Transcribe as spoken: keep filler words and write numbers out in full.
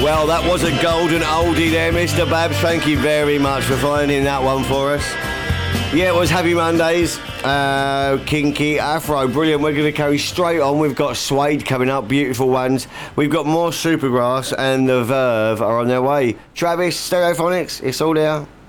Well, that was a golden oldie there, Mister Babs. Thank you very much for finding that one for us. Yeah, it was Happy Mondays. Uh, Kinky Afro, brilliant. We're going to carry straight on. We've got Suede coming up, beautiful ones. We've got more Supergrass, and the Verve are on their way. Travis, Stereophonics, it's all there.